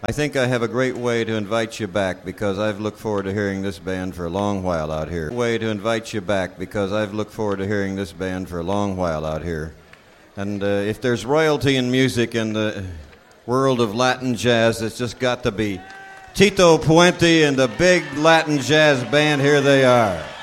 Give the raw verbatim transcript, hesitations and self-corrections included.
I think I have a great way to invite you back because I've looked forward to hearing this band for a long while out here. Way to invite you back because I've looked forward to hearing this band for a long while out here. And uh, if there's royalty in music in the world of Latin jazz, it's just got to be Tito Puente and the big Latin jazz band. Here they are.